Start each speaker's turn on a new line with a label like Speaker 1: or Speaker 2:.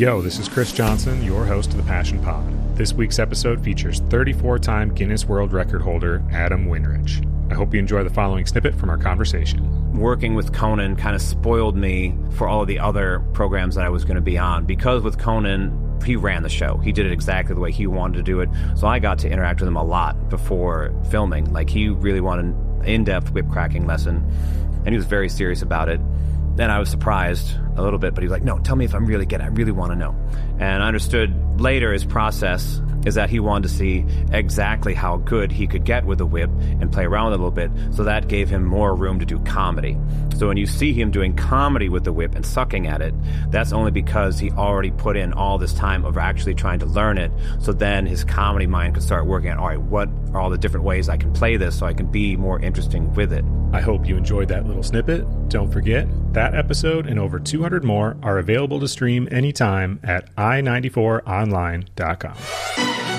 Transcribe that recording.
Speaker 1: Yo, this is Chris Johnson, your host of the Passion Pod. This week's episode features 34-time Guinness World Record holder Adam Winrich. I hope you enjoy the following snippet from our conversation.
Speaker 2: Working with Conan kind of spoiled me for all of the other programs that I was going to be on, because with Conan, he ran the show. He did it exactly the way he wanted to do it. So I got to interact with him a lot before filming. Like, he really wanted an in-depth whip cracking lesson, and he was very serious about it. Then I was surprised a little bit, but he was like, no, tell me if I'm really good. I really want to know. And I understood later his process is that he wanted to see exactly how good he could get with the whip and play around with it a little bit, so that gave him more room to do comedy. So when you see him doing comedy with the whip and sucking at it, that's only because he already put in all this time of actually trying to learn it, so then his comedy mind could start working on, all right, what are all the different ways I can play this so I can be more interesting with it.
Speaker 1: I hope you enjoyed that little snippet. Don't forget, that episode and over 200 more are available to stream anytime at i94online.com.